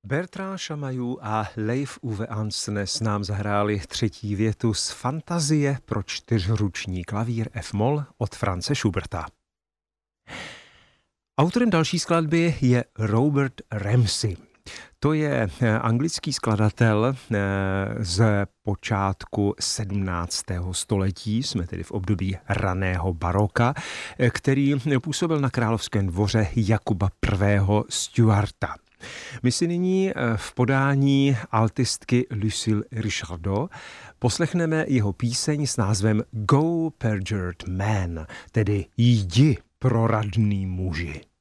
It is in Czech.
Bertrand Chamayou a Leif Uwe Ansnes nám zahráli třetí větu z Fantazie pro čtyřruční klavír F-moll od Franze Schuberta. Autorem další skladby je Robert Ramsey. To je anglický skladatel z počátku 17. století, jsme tedy v období raného baroka, který působil na královském dvoře Jakuba I. Stuarta. My si nyní v podání altistky Lucille Richardot poslechneme jeho píseň s názvem Go Perjured Man, tedy Jdi, proradný muži.